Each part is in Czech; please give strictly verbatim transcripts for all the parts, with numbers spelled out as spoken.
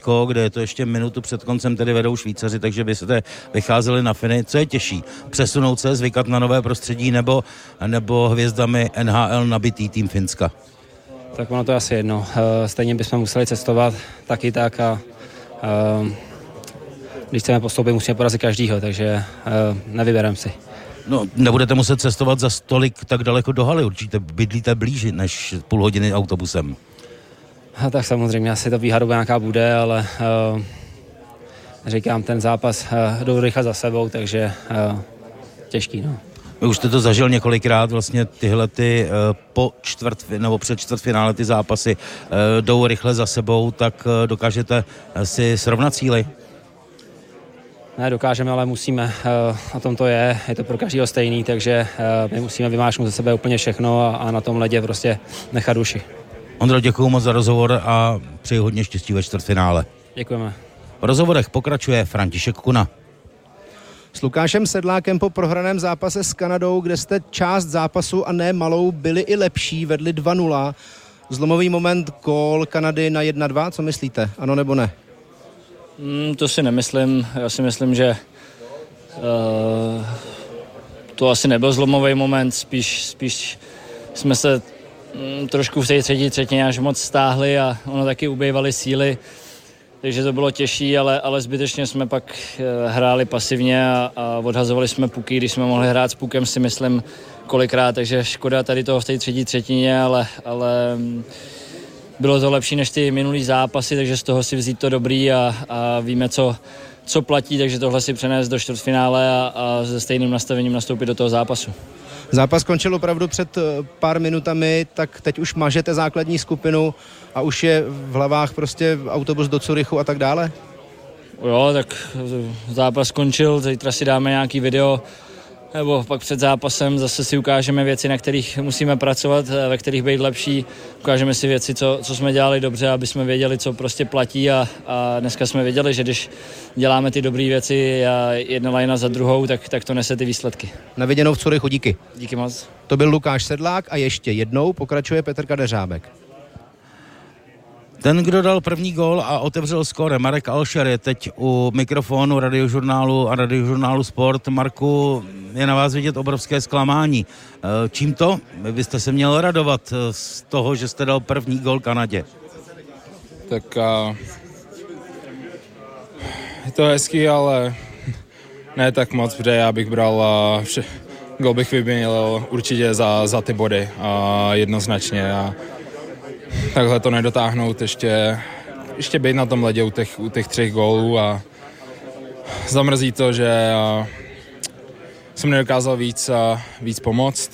Finsko, kde je to ještě minutu před koncem, tedy vedou Švýcaři, takže byste vycházeli na Finy. Co je těžší? Přesunout se, zvykat na nové prostředí nebo, nebo hvězdami N H L nabitý tým Finska? Tak ono to je asi jedno. Stejně bychom museli cestovat tak i tak a když chceme postoupit, musíme porazit každýho, takže nevybereme si. No, nebudete muset cestovat za stolik tak daleko do haly, určitě bydlíte blíži než půl hodiny autobusem. A tak samozřejmě, asi to výhoda nějaká bude, ale uh, říkám, ten zápas uh, jdou rychle za sebou, takže uh, těžký, no. Vy už jste to zažil několikrát, vlastně tyhle ty uh, po čtvrt, nebo před čtvrtfinále ty zápasy uh, jdou rychle za sebou, tak uh, dokážete si srovnat cíly? Ne, dokážeme, ale musíme. O tom to je, je to pro každého stejný, takže my musíme vymášnout ze sebe úplně všechno a, a na tom ledě prostě nechat uši. Ondro, děkuju moc za rozhovor a přeji hodně štěstí ve čtvrtfinále. Děkujeme. V rozhovorech pokračuje František Kuna. S Lukášem Sedlákem po prohraném zápase s Kanadou, kde jste část zápasu a ne malou byli i lepší, vedli dva nula. Zlomový moment, gól Kanady na jedna dva, co myslíte? Ano nebo ne? Mm, to si nemyslím. Já si myslím, že uh, to asi nebyl zlomový moment, spíš, spíš jsme se mm, trošku v té třetí třetině až moc stáhli a ono taky ubývaly síly, takže to bylo těžší, ale, ale zbytečně jsme pak uh, hráli pasivně a, a odhazovali jsme puky, když jsme mohli hrát s pukem, si myslím, kolikrát, takže škoda tady toho v té třetí třetině, ale, ale um, bylo to lepší než ty minulý zápasy, takže z toho si vzít to dobrý a, a víme, co, co platí, takže tohle si přenést do čtvrtfinále a, a se stejným nastavením nastoupit do toho zápasu. Zápas skončil opravdu před pár minutami, tak teď už mažete základní skupinu a už je v hlavách prostě autobus do Curychu a tak dále? Jo, tak zápas skončil, zítra si dáme nějaký video, nebo pak před zápasem zase si ukážeme věci, na kterých musíme pracovat, ve kterých být lepší. Ukážeme si věci, co, co jsme dělali dobře, aby jsme věděli, co prostě platí a, a dneska jsme věděli, že když děláme ty dobré věci a jedna lajna za druhou, tak, tak to nese ty výsledky. Na viděnou v Curychu, díky. Díky moc. To byl Lukáš Sedlák a ještě jednou pokračuje Petr Kadeřábek. Ten, kdo dal první gól a otevřel skóre, Marek Alšer, je teď u mikrofonu Radiožurnálu a Radiožurnálu Sport. Marku, je na vás vidět obrovské zklamání. Čím to? Vy byste se měl radovat z toho, že jste dal první gól Kanadě. Tak uh, je to hezký, ale ne tak moc, protože já bych bral, uh, vše, gól bych vyměnil určitě za, za ty body uh, jednoznačně a takhle to nedotáhnout, ještě, ještě být na tom ledě u těch, u těch třech gólů a zamrzí to, že uh, jsem nedokázal víc, uh, víc pomoct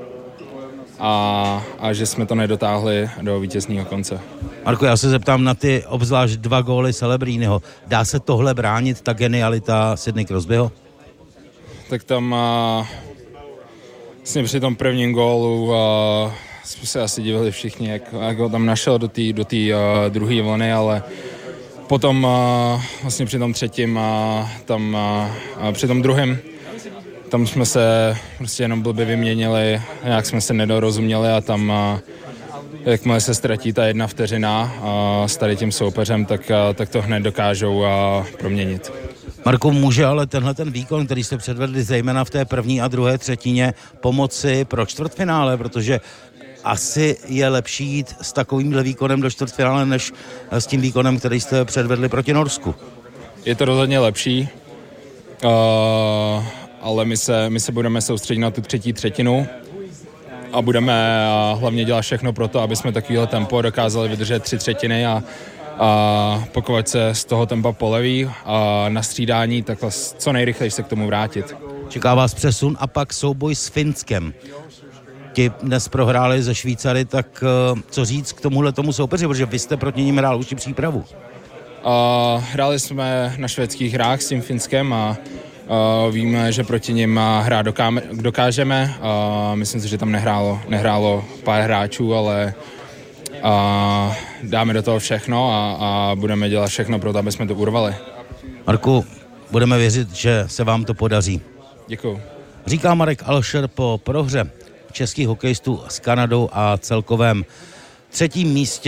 a, a že jsme to nedotáhli do vítězného konce. Marko, já se zeptám na ty obzvlášť dva góly Celebrínyho. Dá se tohle bránit, ta genialita Sidney Crosbyho? Tak tam uh, vlastně při tom prvním gólu uh, jsme se asi divili všichni, jak, jak ho tam našel do té do uh, druhé vlny, ale potom uh, vlastně při tom třetím a tam uh, při tom druhém tam jsme se prostě jenom blbě vyměnili, nějak jsme se nedorozuměli a tam uh, jakmile se ztratí ta jedna vteřina uh, s tady tím soupeřem, tak, uh, tak to hned dokážou uh, proměnit. Marku, může ale tenhle ten výkon, který jste předvedli zejména v té první a druhé třetině, pomoci pro čtvrtfinále, protože asi je lepší jít s takovýmhle výkonem do čtvrtfinále, než s tím výkonem, který jste předvedli proti Norsku. Je to rozhodně lepší, uh, ale my se, my se budeme soustředit na tu třetí třetinu a budeme uh, hlavně dělat všechno pro to, aby jsme takovýhle tempo dokázali vydržet tři třetiny a, a pokud se z toho tempa poleví a na střídání, tak co nejrychleji se k tomu vrátit. Čeká vás přesun a pak souboj s Finskem. Ti dnes prohráli ze Švýcary, tak uh, co říct k tomuhle tomu soupeři, protože vy jste proti ním hrál už i přípravu. Uh, hráli jsme na švédských hrách s tím Finskem a uh, víme, že proti nim hrát dokáme, dokážeme. Uh, myslím si, že tam nehrálo, nehrálo pár hráčů, ale uh, dáme do toho všechno a, a budeme dělat všechno pro to, aby jsme to urvali. Marku, budeme věřit, že se vám to podaří. Děkuju. Říká Marek Alšer po prohře českých hokejistů s Kanadou a celkovém třetím místě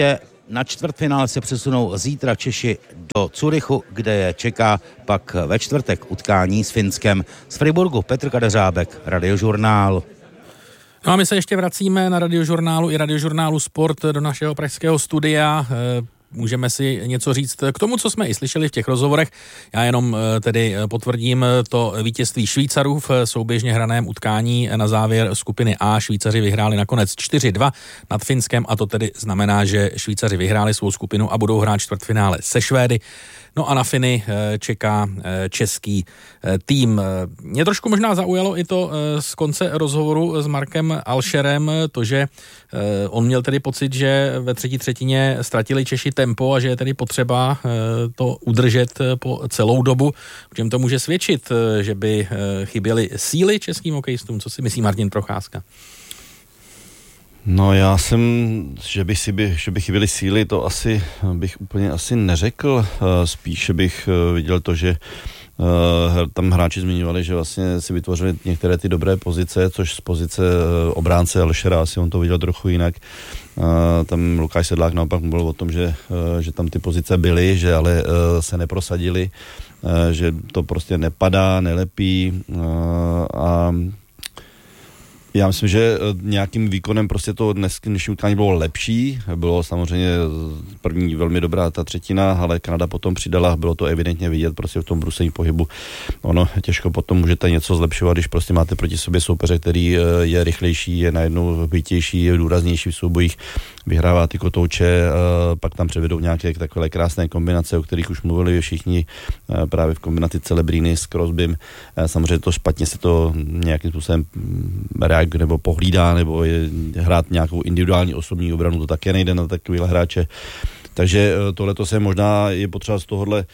Na čtvrtfinále se přesunou zítra Češi do Curychu, kde je čeká pak ve čtvrtek utkání s Finskem. Z Friburgu Petr Kadeřábek, Radiožurnál. No a my se ještě vracíme na Radiožurnálu i Radiožurnálu Sport do našeho pražského studia. Můžeme si něco říct k tomu, co jsme i slyšeli v těch rozhovorech. Já jenom tedy potvrdím to vítězství Švýcarů v souběžně hraném utkání na závěr skupiny A. Švýcaři vyhráli nakonec čtyři dva nad Finskem a to tedy znamená, že Švýcaři vyhráli svou skupinu a budou hrát čtvrtfinále se Švédy. No a na Finy čeká český tým. Mě trošku možná zaujalo i to z konce rozhovoru s Markem Alscherem, to, že on měl tedy pocit, že ve třetí třetině ztratili Češi tempo a že je tedy potřeba to udržet po celou dobu. V čem to může svědčit, že by chyběly síly českým hokejistům? Co si myslí Martin Procházka? No já jsem, že by, si by, že by chyběly síly, to asi bych úplně asi neřekl. Spíše bych viděl to, že tam hráči zmiňovali, že vlastně si vytvořili některé ty dobré pozice, což z pozice obránce Alšera asi on to viděl trochu jinak. Tam Lukáš Sedlák naopak mluvil o tom, že, že tam ty pozice byly, že ale se neprosadili, že to prostě nepadá, nelepí a já myslím, že nějakým výkonem prostě to dnes, dnešní utkání bylo lepší. Bylo samozřejmě první velmi dobrá ta třetina, ale Kanada potom přidala, bylo to evidentně vidět prostě v tom brusení pohybu. Ono těžko potom můžete něco zlepšovat, když prostě máte proti sobě soupeře, který je rychlejší, je najednou bytější, je důraznější v soubojích, vyhrává ty kotouče, pak tam převedou nějaké takové krásné kombinace, o kterých už mluvili všichni právě v kombinaci Celebrini s Crosbym. Samozřejmě to špatně se to nějakým způsobem reaguje nebo pohlídá, nebo je, hrát nějakou individuální osobní obranu, to také nejde na takovýhle hráče. Takže tohleto se možná je potřeba z tohohle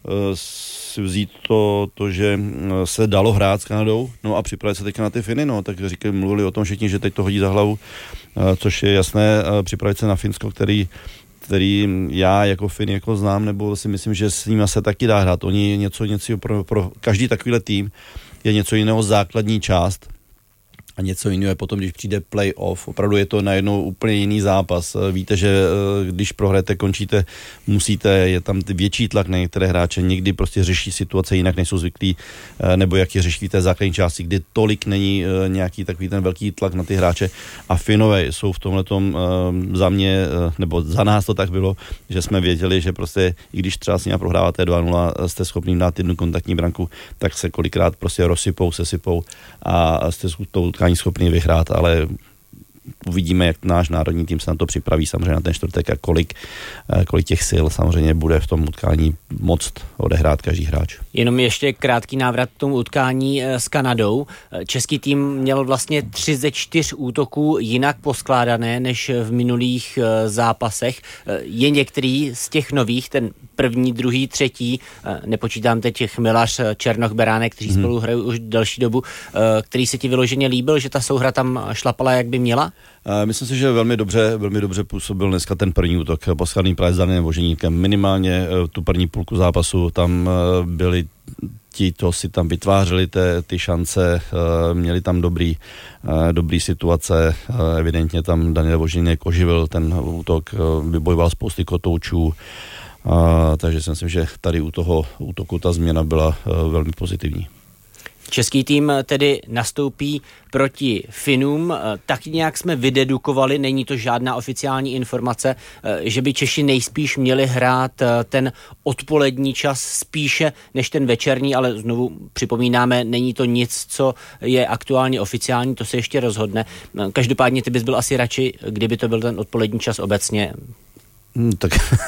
si vzít to, to, že se dalo hrát s Kanadou, no a připravit se teďka na ty Finy, no, tak říkali, mluvili o tom všichni, že teď to hodí za hlavu, což je jasné, připravit se na Finsko, který který já jako Fin jako znám, nebo si myslím, že s nimi se taky dá hrát. Oni něco, něco pro, pro každý takovýhle tým je něco jiného základní část, a něco jiného je potom, když přijde play-off. Opravdu je to najednou úplně jiný zápas. Víte, že když prohrajete, končíte, musíte, je tam větší tlak na některé hráče, někdy prostě řeší situace jinak, než jsou zvyklí, nebo jak je řeší v té základní části, kdy tolik není nějaký takový ten velký tlak na ty hráče. A Finové jsou v tomhletom za mě, nebo za nás to tak bylo, že jsme věděli, že prostě, i když třeba s ním prohráváte dva nula, jste schopni dát jednu kontaktní branku, tak se kolikrát prostě rozsypou, sesypou a jste tou utkání schopný vyhrát, ale uvidíme, jak náš národní tým se na to připraví samozřejmě na ten čtvrtek a kolik, kolik těch sil samozřejmě bude v tom utkání moct odehrát každý hráč. Jenom ještě krátký návrat k tomu utkání s Kanadou. Český tým měl vlastně tři ze čtyř útoků jinak poskládané než v minulých zápasech. Je některý z těch nových, ten první, druhý, třetí, nepočítám teď Chmilař, Černoch, Beránek, kteří hmm. spolu hrají už delší dobu, který se ti vyloženě líbil, že ta souhra tam šlapala, jak by měla? Myslím si, že velmi dobře, velmi dobře působil dneska ten první útok posklaný právě s Danielem Voženíkem. Minimálně tu první půlku zápasu tam byli ti, to si tam vytvářeli te, ty šance, měli tam dobrý, dobrý situace, evidentně tam Daniel Voženík oživil ten útok, vybojoval spousty kotoučů, takže si myslím, že tady u toho útoku ta změna byla velmi pozitivní. Český tým tedy nastoupí proti Finům, tak nějak jsme vydedukovali, není to žádná oficiální informace, že by Češi nejspíš měli hrát ten odpolední čas spíše než ten večerní, ale znovu připomínáme, není to nic, co je aktuálně oficiální, to se ještě rozhodne. Každopádně ty bys byl asi radši, kdyby to byl ten odpolední čas obecně. Hmm, tak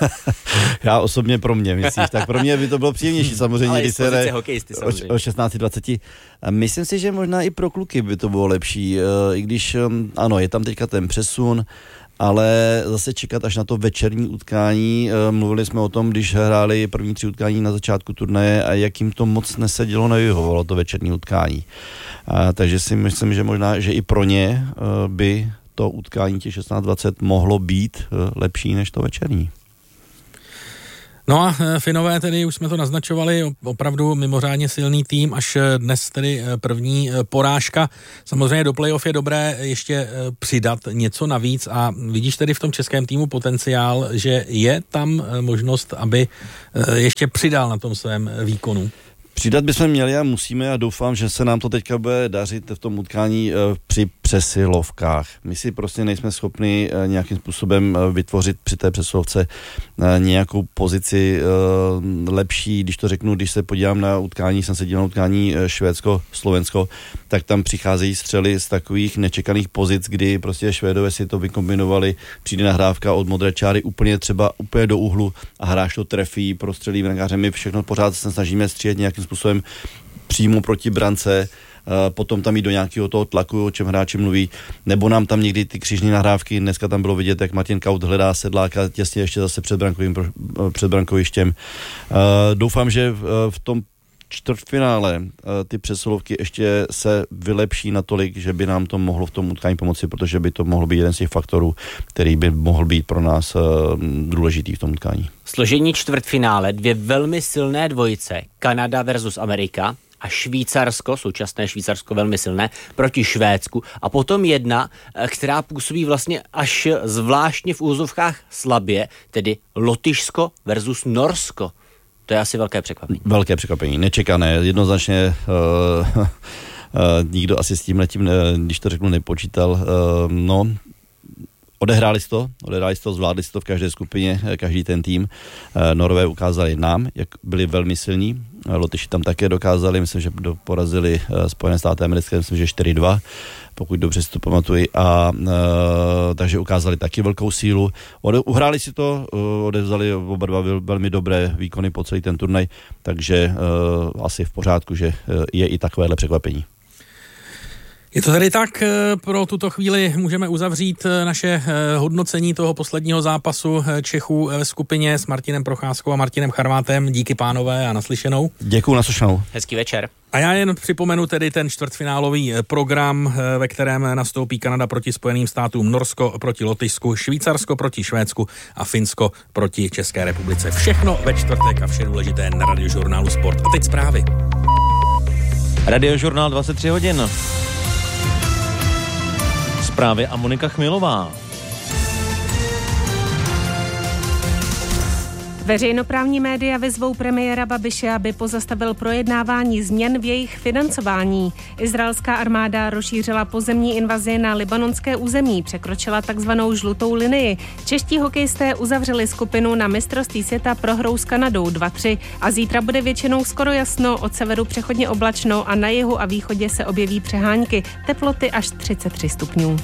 já osobně pro mě, myslíš, tak pro mě by to bylo příjemnější samozřejmě, když se hraje o, o šestnáct dvacet. Myslím si, že možná i pro kluky by to bylo lepší, i když ano, je tam teďka ten přesun, ale zase čekat až na to večerní utkání. Mluvili jsme o tom, když hráli první tři utkání na začátku turnaje a jak jim to moc nesedělo, nevyhovovalo to večerní utkání. A, takže si myslím, že možná, že i pro ně by to utkání těch šestnáct dvacet mohlo být lepší než to večerní. No a Finové tedy, už jsme to naznačovali, opravdu mimořádně silný tým, až dnes tedy první porážka. Samozřejmě do playoff je dobré ještě přidat něco navíc a vidíš tedy v tom českém týmu potenciál, že je tam možnost, aby ještě přidal na tom svém výkonu? Přidat bychom měli a musíme a doufám, že se nám to teďka bude dařit v tom utkání při přesilovkách. My si prostě nejsme schopni nějakým způsobem vytvořit při té přesilovce nějakou pozici lepší, když to řeknu, když se podívám na utkání, jsem se díval na utkání Švédsko-Slovensko, tak tam přicházejí střely z takových nečekaných pozic, kdy prostě Švédové si to vykombinovali, přijde nahrávka od modré čáry úplně třeba úplně do úhlu a hráč to trefí, prostřelí brankáře. My všechno pořád se snažíme střílet nějakým způsobem přímo proti brance, potom tam jít do nějakého toho tlaku, o čem hráči mluví, nebo nám tam někdy ty křížní nahrávky, dneska tam bylo vidět, jak Martin Kaut hledá Sedláka těsně ještě zase před brankovým, před brankovištěm. Doufám, že v tom čtvrtfinále ty přesilovky ještě se vylepší natolik, že by nám to mohlo v tom utkání pomoci, protože by to mohlo být jeden z těch faktorů, který by mohl být pro nás důležitý v tom utkání. Složení čtvrtfinále, dvě velmi silné dvojice, Kanada versus Amerika a Švýcarsko, současné Švýcarsko velmi silné, proti Švédsku a potom jedna, která působí vlastně až zvláštně v úzovkách slabě, tedy Lotyšsko versus Norsko. To je asi velké překvapení. Velké překvapení, nečekané, jednoznačně uh, uh, nikdo asi s tím letím, když to řeknu, nepočítal. Uh, no, odehráli si to, odehráli si to, zvládli si to v každé skupině, každý ten tým. Uh, Norové ukázali nám, jak byli velmi silní. Lotyši tam také dokázali, myslím, že porazili uh, Spojené státy americké, myslím, že čtyři dva, pokud dobře si to pamatuji, a uh, takže ukázali taky velkou sílu. Ode, uhráli si to, uh, odevzali oba dva velmi dobré výkony po celý ten turnaj, takže uh, asi v pořádku, že uh, je i takovéhle překvapení. Je to tedy tak, pro tuto chvíli můžeme uzavřít naše hodnocení toho posledního zápasu Čechů ve skupině s Martinem Procházkou a Martinem Charvátem. Díky pánové a naslyšenou. Děkuju, naslyšenou. Hezký večer. A já jen připomenu tedy ten čtvrtfinálový program, ve kterém nastoupí Kanada proti Spojeným státům, Norsko proti Lotyšsku, Švýcarsko proti Švédsku a Finsko proti České republice. Všechno ve čtvrtek a vše důležité na Radiožurnálu Sport. A teď zprávy. Radiožurnál dvacet tři hodin. Zprávy a Monika Chmilová. Veřejnoprávní média vyzvou premiéra Babiše, aby pozastavil projednávání změn v jejich financování. Izraelská armáda rozšířila pozemní invazi na libanonské území, překročila takzvanou žlutou linii. Čeští hokejisté uzavřeli skupinu na mistrovství světa prohrou s Kanadou dva tři a zítra bude většinou skoro jasno, od severu přechodně oblačno a na jihu a východě se objeví přehánky, teploty až třicet tři stupňů.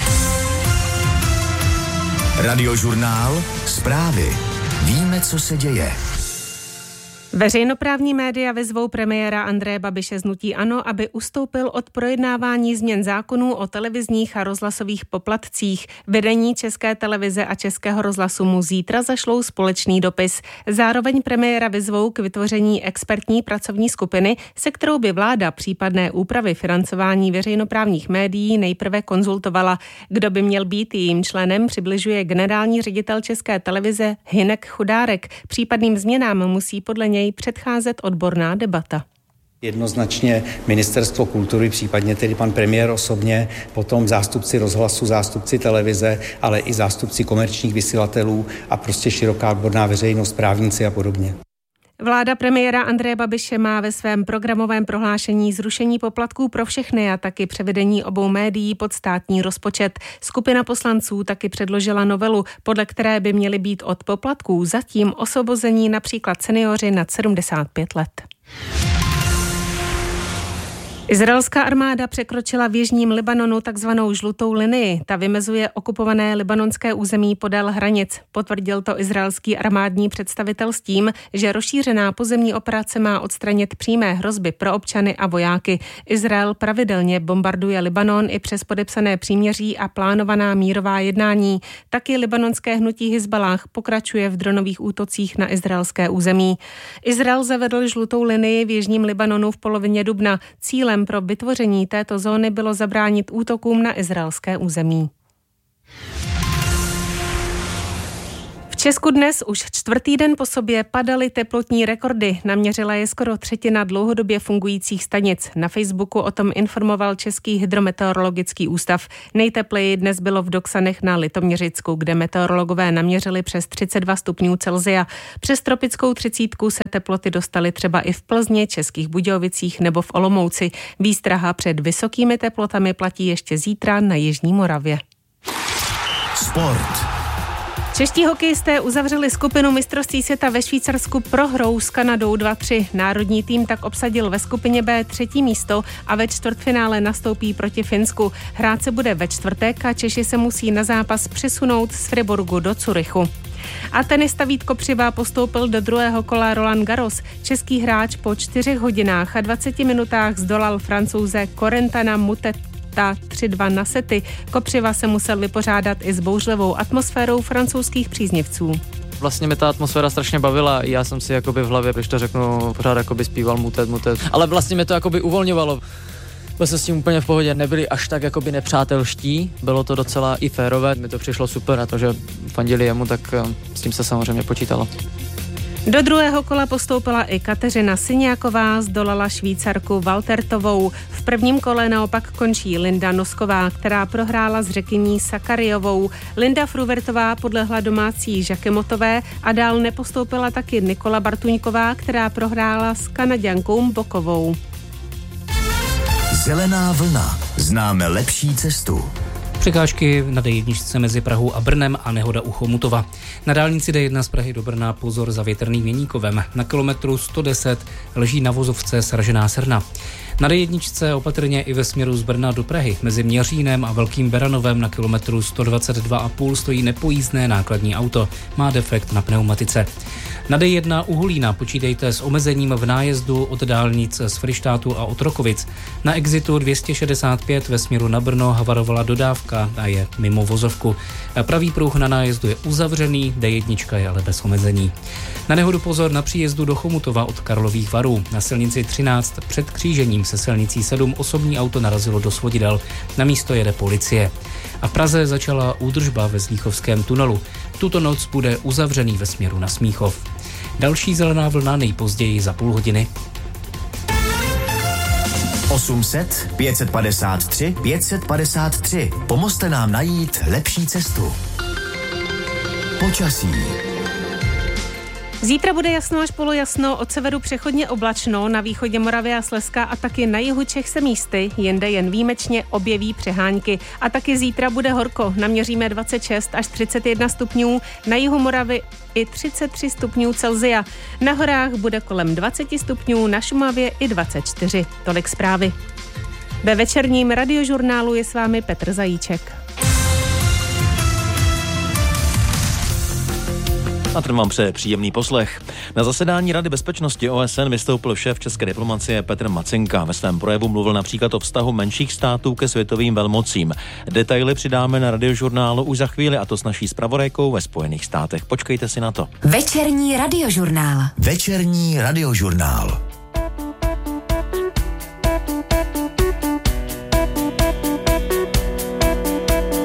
Radiožurnál Zprávy. Víme, co se děje. Veřejnoprávní média vyzvou premiéra Andreje Babiše z hnutí ANO, aby ustoupil od projednávání změn zákonů o televizních a rozhlasových poplatcích. Vedení České televize a Českého rozhlasu mu zítra zašlou společný dopis. Zároveň premiéra vyzvou k vytvoření expertní pracovní skupiny, se kterou by vláda případné úpravy financování veřejnoprávních médií nejprve konzultovala. Kdo by měl být jejím členem, přibližuje generální ředitel České televize Hynek Chudárek. Případným změnám musí podle něj předcházet odborná debata. Jednoznačně Ministerstvo kultury, případně tedy pan premiér osobně, potom zástupci rozhlasu, zástupci televize, ale i zástupci komerčních vysílatelů a prostě široká odborná veřejnost, právníci a podobně. Vláda premiéra Andreje Babiše má ve svém programovém prohlášení zrušení poplatků pro všechny a taky převedení obou médií pod státní rozpočet. Skupina poslanců taky předložila novelu, podle které by měly být od poplatků zatím osvobození například seniori nad sedmdesát pět let. Izraelská armáda překročila v jižním Libanonu takzvanou žlutou linii. Ta vymezuje okupované libanonské území podél hranic. Potvrdil to izraelský armádní představitel s tím, že rozšířená pozemní operace má odstranit přímé hrozby pro občany a vojáky. Izrael pravidelně bombarduje Libanon i přes podepsané příměří a plánovaná mírová jednání. Taky libanonské hnutí Hizballáh pokračuje v dronových útocích na izraelské území. Izrael zavedl žlutou linii v jižním Libanonu v polovině dubna. Cílem pro vytvoření této zóny bylo zabránit útokům na izraelské území. Česku dnes už čtvrtý den po sobě padaly teplotní rekordy. Naměřila je skoro třetina dlouhodobě fungujících stanic. Na Facebooku o tom informoval Český hydrometeorologický ústav. Nejtepleji dnes bylo v Doksanech na Litoměřicku, kde meteorologové naměřili přes třicet dva stupňů Celsia. Přes tropickou třicítku se teploty dostaly třeba i v Plzni, Českých Budějovicích nebo v Olomouci. Výstraha před vysokými teplotami platí ještě zítra na Jižní Moravě. Sport. Čeští hokejisté uzavřeli skupinu mistrovství světa ve Švýcarsku prohrou s Kanadou dva tři. Národní tým tak obsadil ve skupině B třetí místo a ve čtvrtfinále nastoupí proti Finsku. Hrát se bude ve čtvrtek a Češi se musí na zápas přesunout z Friburgu do Curychu. A tenista Vít Kopřiva postoupil do druhého kola Roland Garros. Český hráč po čtyřech hodinách a dvaceti minutách zdolal Francouze Corentana Mutet tři dva na sety. Kopřiva se musel vypořádat i s bouřlivou atmosférou francouzských příznivců. Vlastně mě ta atmosféra strašně bavila, já jsem si jakoby v hlavě, když to řeknu, pořád jakoby zpíval mutet, mutet. Ale vlastně mě to jakoby uvolňovalo. Byl jsem s tím úplně v pohodě, nebyli až tak jakoby nepřátelští, bylo to docela i férové, mi to přišlo super, na to, že fandili jemu, tak s tím se samozřejmě počítalo. Do druhého kola postoupila i Kateřina Syňáková, zdolala Švýcarku Valtertovou. V prvním kole naopak končí Linda Nosková, která prohrála s Řekyní Sakariovou. Linda Fruvertová podlehla domácí Žakemotové a dál nepostoupila taky Nikola Bartuňková, která prohrála s Kanaďankou Bokovou. Zelená vlna. Známe lepší cestu. Překážky na dé jedna mezi Prahou a Brnem a nehoda u Chomutova. Na dálnici dé jedna z Prahy do Brna pozor za větrným Měníkovem. Na kilometru sto deset leží na vozovce sražená srna. Na dé jedna opatrně i ve směru z Brna do Prahy. Mezi Měřínem a Velkým Beranovem na kilometru sto dvacet dva a půl stojí nepojízdné nákladní auto. Má defekt na pneumatice. Na dé jedna u Hulína počítejte s omezením v nájezdu od dálnic z Fryštátu a od Rokovic. Na exitu dvě stě šedesát pět ve směru na Brno havarovala dodávka a je mimo vozovku. Pravý pruh na nájezdu je uzavřený, dé jedna je ale bez omezení. Na nehodu pozor na příjezdu do Chomutova od Karlových Varů. Na silnici třináct před křížením se silnicí sedm osobní auto narazilo do svodidel. Na místo jede policie. A v Praze začala údržba ve Zlíchovském tunelu. Tuto noc bude uzavřený ve směru na Smíchov. Další zelená vlna nejpozději za půl hodiny. osm set, pět set padesát tři, pět set padesát tři. Pomozte nám najít lepší cestu. Počasí. Zítra bude jasno až polojasno, od severu přechodně oblačno, na východě Moravy a Slezska a taky na jihu Čech se místy, jinde jen výjimečně objeví přehánky. A taky zítra bude horko, naměříme dvacet šest až třicet jedna stupňů, na jihu Moravy i třicet tři stupňů Celsia. Na horách bude kolem dvacet stupňů, na Šumavě i dvacet čtyři. Tolik zprávy. Ve večerním radiožurnálu je s vámi Petr Zajíček. A ten vám přeje příjemný poslech. Na zasedání Rady bezpečnosti O S N vystoupil šéf české diplomacie Petr Macinka. Ve svém projevu mluvil například o vztahu menších států ke světovým velmocím. Detaily přidáme na radiožurnálu už za chvíli, a to s naší zpravodajkou ve Spojených státech. Počkejte si na to. Večerní radiožurnál. Večerní radiožurnál.